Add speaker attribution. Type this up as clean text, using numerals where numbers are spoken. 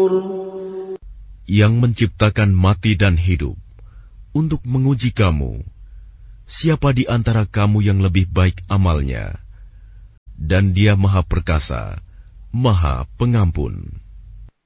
Speaker 1: Yang menciptakan mati dan hidup untuk menguji kamu, siapa di antara kamu yang lebih baik amalnya, dan Dia Maha Perkasa, Maha Pengampun.